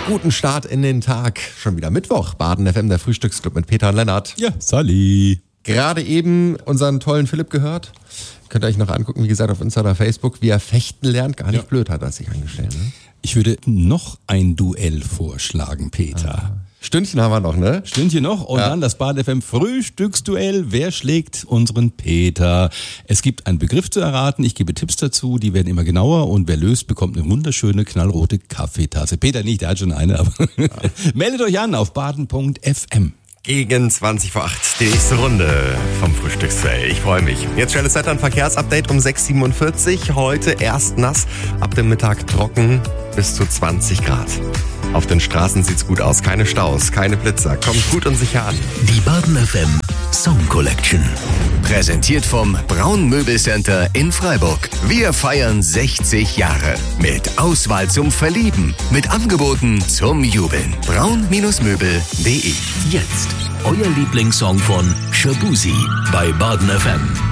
Guten Start in den Tag. Schon wieder Mittwoch. Baden FM, der Frühstücksclub mit Peter und Lennart. Ja, Sally. Gerade eben unseren tollen Philipp gehört. Könnt ihr euch noch angucken, wie gesagt, auf Insta oder Facebook, wie er fechten lernt. Gar nicht blöd hat er sich angestellt. Ne? Ich würde noch ein Duell vorschlagen, Peter. Stündchen haben wir noch, ne? Stündchen noch und dann das Baden FM Frühstücksduell. Wer schlägt unseren Peter? Es gibt einen Begriff zu erraten. Ich gebe Tipps dazu. Die werden immer genauer und wer löst, bekommt eine wunderschöne knallrote Kaffeetasse. Peter nicht, der hat schon eine, aber meldet euch an auf baden.fm. Gegen 20 vor 8, die nächste Runde vom Frühstücksduell. Ich freue mich. Jetzt schnelles Wetter- und Verkehrsupdate um 6:47. Heute erst nass, ab dem Mittag trocken bis zu 20 Grad. Auf den Straßen sieht's gut aus. Keine Staus, keine Blitzer. Kommt gut und sicher an. Die Baden FM Song Collection. Präsentiert vom Braun Möbelcenter in Freiburg. Wir feiern 60 Jahre. Mit Auswahl zum Verlieben. Mit Angeboten zum Jubeln. braun-möbel.de. Jetzt euer Lieblingssong von Shabuzi bei Baden FM.